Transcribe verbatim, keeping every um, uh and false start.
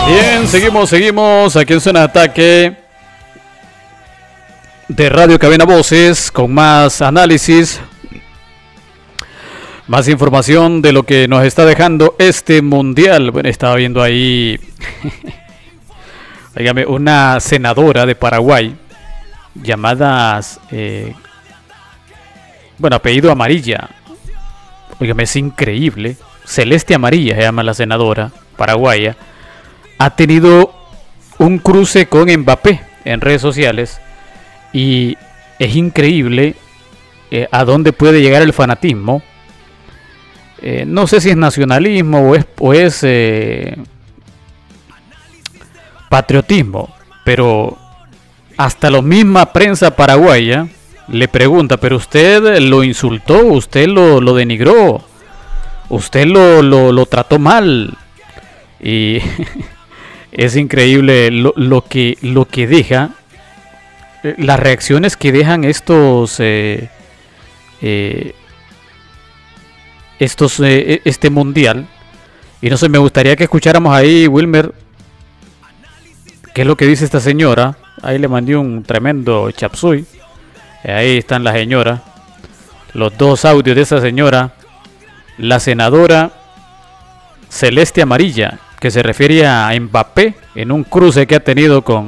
Bien, seguimos, seguimos aquí en Zona de Ataque de Radio Cabina Voces con más análisis, más información de lo que nos está dejando este mundial. Bueno, estaba viendo ahí, dígame, una senadora de Paraguay llamada, eh, bueno, apellido Amarilla. Oígame, es increíble. Celeste Amarilla se llama la senadora paraguaya. Ha tenido un cruce con Mbappé en redes sociales y es increíble eh, a dónde puede llegar el fanatismo. Eh, no sé si es nacionalismo o es, o es eh, patriotismo, pero hasta la misma prensa paraguaya le pregunta, pero usted lo insultó, usted lo, lo denigró, usted lo, lo, lo trató mal. Y es increíble lo, lo, que, lo que deja, las reacciones que dejan estos, eh, eh, estos eh, este mundial. Y no sé, me gustaría que escucháramos ahí, Wilmer, qué es lo que dice esta señora. Ahí le mandé un tremendo chapsui. Ahí están las señoras, los dos audios de esa señora, la senadora Celeste Amarilla, que se refiere a Mbappé en un cruce que ha tenido con